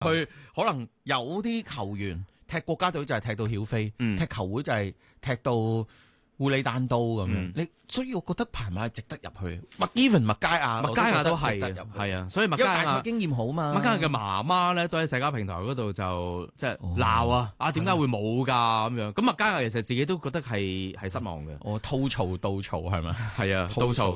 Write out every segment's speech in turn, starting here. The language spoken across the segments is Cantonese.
佢可能有啲球員踢國家隊就係踢到曉飛，踢球會就係踢到烏里單刀咁樣。所以我覺得排埋係值得入去。even麥佳亞都係係啊，所以麥佳亞經驗好嘛。 麥佳亞嘅媽媽咧都喺社交平台嗰度就即係鬧啊點解會冇㗎咁樣？咁麥佳亞其實自己都覺得係失望嘅。 吐槽係咪？ 係啊，吐槽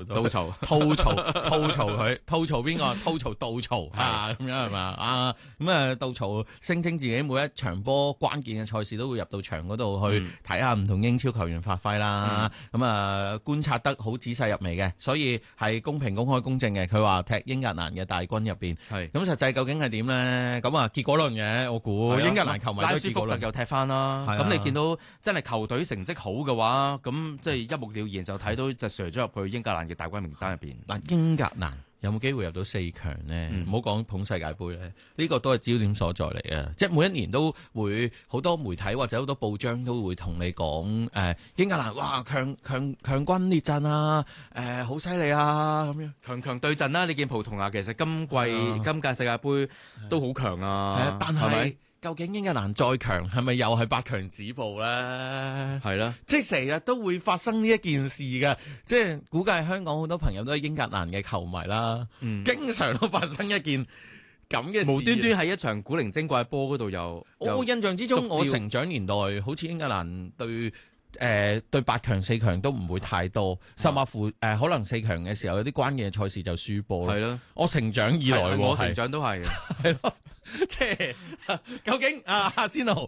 佢，吐槽邊個？吐槽咁樣係嘛？杜曹聲稱自己每一場波關鍵嘅賽事都會入到場嗰度去睇下唔同英超球員發揮啦。觀察得好仔細入微嘅，所以係公平、公開、公正嘅。佢話踢英格蘭嘅大軍入邊，咁實際究竟係點呢？咁結果論嘅，我估英格蘭球迷都結果論。拉舒福特又踢翻啦，咁你見到真係球隊成績好嘅話，咁即係一目了然就睇到就上咗入去英格蘭嘅大軍名單入邊。嗱，英格蘭有冇機會入到4強呢？唔好講捧世界盃咧，呢個都係焦點所在嚟嘅。即係每一年都會好多媒體或者好多報章都會同你講，英格蘭哇強軍列陣啊，好犀利啊咁樣，強對陣啦。你見葡萄牙其實今屆世界盃都好強啊，但係究竟英格蘭再強係咪又係8強止步咧？係啦，即係成日都會發生呢一件事嘅，即係估計香港好多朋友都係英格蘭嘅球迷啦，經常都發生一件咁嘅事， 無端端喺一場古靈精怪波嗰度又我印象之中，我成長年代好似英格蘭對8強4強都唔會太多，甚至乎可能4強嘅時候有啲關鍵嘅賽事就輸波啦。係咯，我成長以來， 我成長都係係咯。即係究竟阿仙奴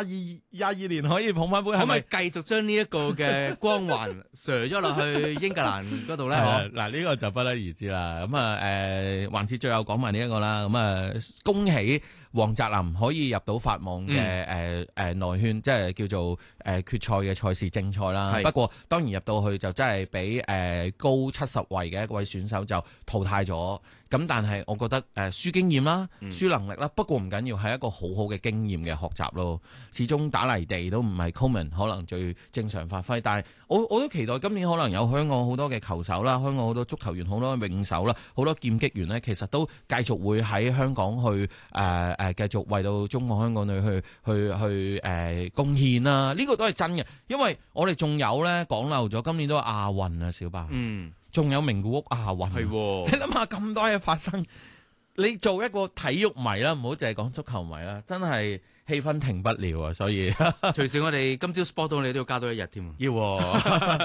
22年可以捧翻杯， 可唔可以繼續將呢一個嘅光環射咗落去英格蘭嗰度咧？ 嗱，呢個就不得而知啦。咁環節最後講埋呢一個啦。咁恭喜黃澤林可以入到法網嘅內圈，即係叫做決賽嘅賽事正賽啦。不過當然入到去就真係俾高70位嘅一位選手就淘汰咗。咁但係我覺得輸經驗啦，輸能力啦，不過唔緊要，係一個好好嘅經驗嘅學習咯。始終打泥地都唔係 common 可能最正常發揮，但係我都期待今年可能有香港好多嘅球手啦，香港好多足球員，好多泳手啦，好多劍擊員呢，其實都繼續會喺香港去繼續為到中國香港隊去貢獻啦。呢個都係真嘅，因為我哋仲有呢講漏咗，今年都係亞運啊，小巴。仲有名古屋亞運，你諗下咁多嘢發生，你做一個體育迷啦，唔好淨係講足球迷啦，真係氣氛停不了啊！所以， 隨時我哋今朝 sport 到你都要加多1日添。 要。